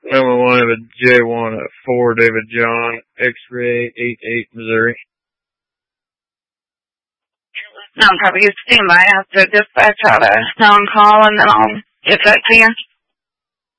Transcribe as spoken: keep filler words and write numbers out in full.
Number one of a J one at four, David John, X-ray, eight eight, Missouri. No, I'm probably stand by after dispatch out a phone call, and then I'll get that to you.